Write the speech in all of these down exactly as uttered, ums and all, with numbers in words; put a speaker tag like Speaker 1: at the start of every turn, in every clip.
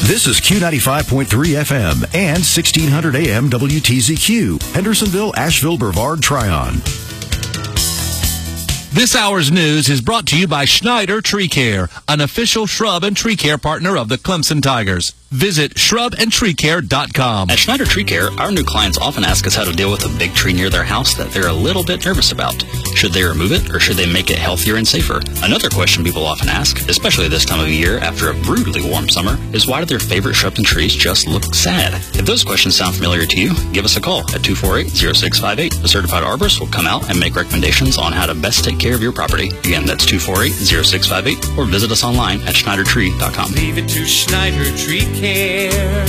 Speaker 1: This is Q ninety-five point three F M and sixteen hundred A M W T Z Q, Hendersonville, Asheville, Brevard, Tryon.
Speaker 2: This hour's news is brought to you by Schneider Tree Care, an official shrub and tree care partner of the Clemson Tigers. Visit shrub and tree care dot com.
Speaker 3: At Schneider Tree Care, our new clients often ask us how to deal with a big tree near their house that they're a little bit nervous about. Should they remove it, or should they make it healthier and safer? Another question people often ask, especially this time of year after a brutally warm summer, is why do their favorite shrubs and trees just look sad? If those questions sound familiar to you, give us a call at two four eight, zero six five eight. A certified arborist will come out and make recommendations on how to best take care of your property. Again, that's two four eight, zero six five eight, or visit us online at schneider tree dot com.
Speaker 4: Leave it to Schneider Tree Care.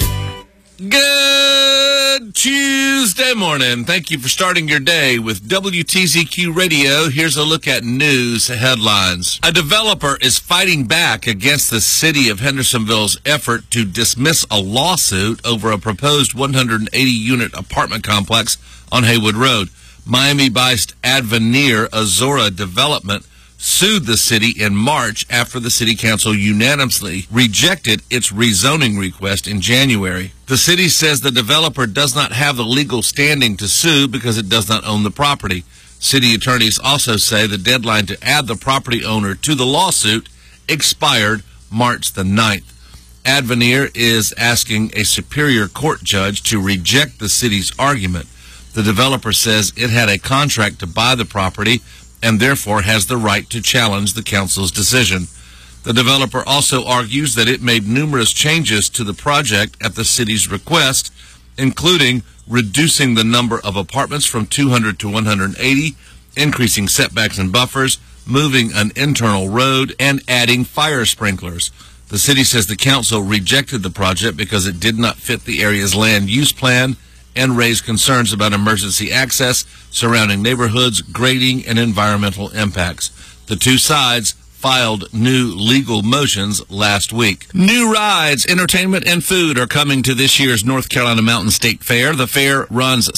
Speaker 2: Good Tuesday morning. Thank you for starting your day with W T Z Q Radio. Here's a look at news headlines. A developer is fighting back against the city of Hendersonville's effort to dismiss a lawsuit over a proposed one hundred eighty unit apartment complex on Haywood Road. Miami-based Adveneer Azora Development sued the city in March after the city council unanimously rejected its rezoning request in January. The city says the developer does not have the legal standing to sue because it does not own the property. City attorneys also say the deadline to add the property owner to the lawsuit expired March the ninth. Adveneer is asking a Superior Court judge to reject the city's argument. The developer says it had a contract to buy the property and therefore has the right to challenge the council's decision. The developer also argues that it made numerous changes to the project at the city's request, including reducing the number of apartments from two hundred to one hundred eighty, increasing setbacks and buffers, moving an internal road, and adding fire sprinklers. The city says the council rejected the project because it did not fit the area's land use plan and raised concerns about emergency access, surrounding neighborhoods, grading, and environmental impacts. The two sides filed new legal motions last week. New rides, entertainment, and food are coming to this year's North Carolina Mountain State Fair. The fair runs